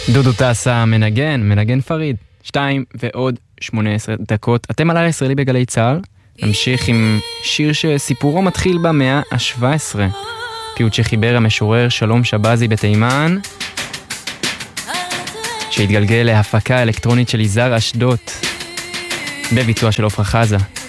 דודו טסה מנגן פריד. 2:18 דקות. אתם על הישראלי בגלי צה"ל. נמשיך עם שיר שסיפורו מתחיל במאה ה-17. פיוט שחיבר המשורר שלום שבזי בתימן, שהתגלגל להפקה אלקטרונית של יזהר אשדות בביצוע של עופרה חזה.